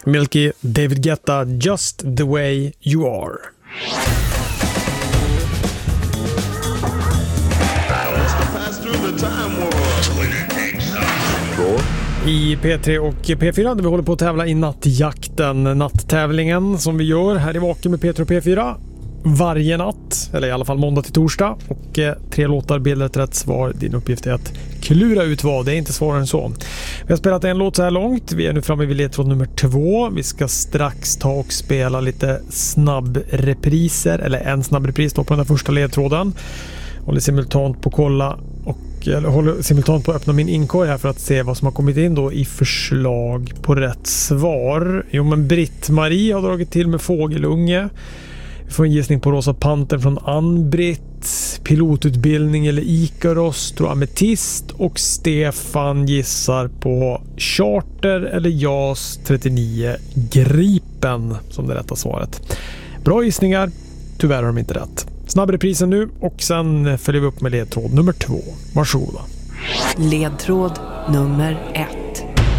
Milky, David Guetta, Just the way you are. I P3 och P4 där vi håller på att tävla i nattjakten, natttävlingen som vi gör här i Vaken med P3 och P4 varje natt, eller i alla fall måndag till torsdag, och 3 låtar bilder ett rätt svar. Din uppgift är att klura ut vad, det är inte svårare än så. Vi har spelat en låt så här långt, vi är nu framme vid ledtråd nummer 2. Vi ska strax ta och spela lite snabbrepriser, eller en snabbrepris då på den här första ledtråden. Håller simultant på att kolla håller simultant på att öppna min inkorg här för att se vad som har kommit in då i förslag på rätt svar. Jo, men Britt-Marie har dragit till med fågelunge. Vi får en gissning på Rosa Panter från Ann-Britt. Pilotutbildning eller Ikaros tror ametist. Och Stefan gissar på charter eller JAS 39 Gripen som det rätta svaret. Bra gissningar, tyvärr har de inte rätt. Snabbreprisen nu och sen följer vi upp med ledtråd nummer 2. Varsågoda. Ledtråd nummer 1.